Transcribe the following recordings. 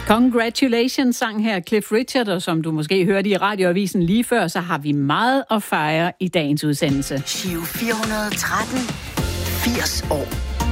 Congratulations sang her Cliff Richard, og som du måske hørte i radioavisen lige før, så har vi meget at fejre i dagens udsendelse. Giro 413, 80 år.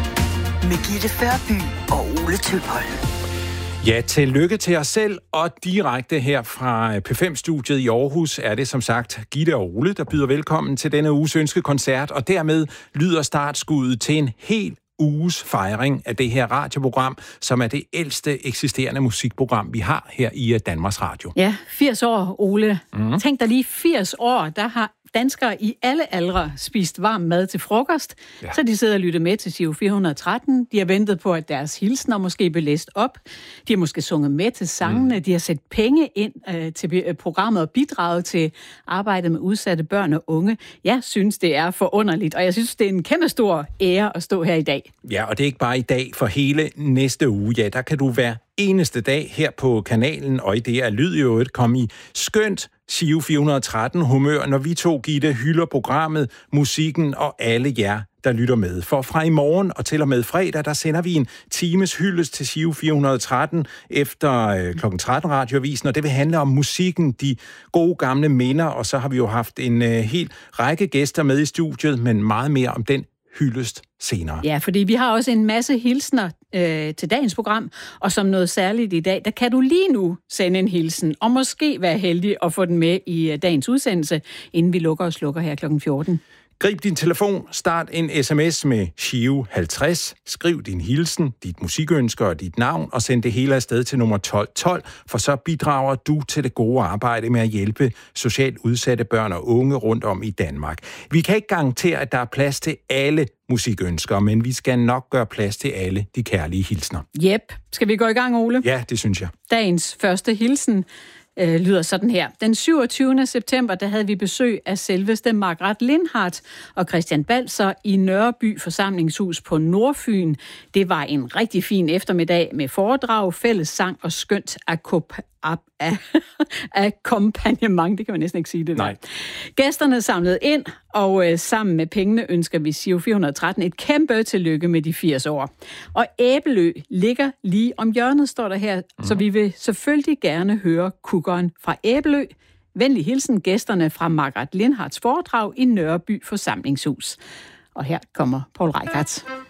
Med Gitte Førby og Ole Tøpholm. Ja, tillykke til os selv, og direkte her fra P5-studiet i Aarhus er det som sagt Gitte og Ole, der byder velkommen til denne uges ønskekoncert, og dermed lyder startskuddet til en helt uges fejring af det her radioprogram, som er det ældste eksisterende musikprogram, vi har her i Danmarks Radio. Ja, 80 år, Ole. Tænk dig lige 80 år, der har danskere i alle aldre spist varm mad til frokost, så de sidder og lytter med til Giro 413. De har ventet på, at deres hilsner måske blev læst op. De har måske sunget med til sangene. De har sat penge ind til programmet og bidraget til arbejdet med udsatte børn og unge. Jeg synes, det er forunderligt, og jeg synes, det er en kæmpe stor ære at stå her i dag. Ja, og det er ikke bare i dag, for hele næste uge. Ja, der kan du hver eneste dag her på kanalen, og i det er lyd i øvrigt komme i skønt Giro 413 humør, når vi to, Gitte, hylder programmet, musikken og alle jer, der lytter med. For fra i morgen og til og med fredag, der sender vi en times hyldest til Giro 413 efter kl. 13 radioavisen, og det vil handle om musikken, de gode gamle minder, og så har vi jo haft en hel række gæster med i studiet, men meget mere om den hyldest senere. Ja, fordi vi har også en masse hilsner til dagens program, og som noget særligt i dag, der kan du lige nu sende en hilsen, og måske være heldig at få den med i dagens udsendelse, inden vi lukker og slukker her kl. 14. Grib din telefon, start en sms med Giro 50, skriv din hilsen, dit musikønske og dit navn, og send det hele afsted til nummer 1212, for så bidrager du til det gode arbejde med at hjælpe socialt udsatte børn og unge rundt om i Danmark. Vi kan ikke garantere, at der er plads til alle musikønsker, men vi skal nok gøre plads til alle de kærlige hilsner. Jep. Skal vi gå i gang, Ole? Ja, det synes jeg. Dagens første hilsen lyder sådan her. Den 27. september, der havde vi besøg af selveste Margret Lindhardt og Christian Balser i Nørreby Forsamlingshus på Nordfyn. Det var en rigtig fin eftermiddag med foredrag, fælles sang og skønt akkompagnement. Det kan man næsten ikke sige det der. Nej. Gæsterne samlede ind, og sammen med pengene ønsker vi Giro 413 et kæmpe tillykke med de 80 år. Og Æbelø ligger lige om hjørnet, står der her, så vi vil selvfølgelig gerne høre kukkeren fra Æbelø. Venlig hilsen gæsterne fra Margret Lindhardts foredrag i Nørreby Forsamlingshus. Og her kommer Poul Reichhardt.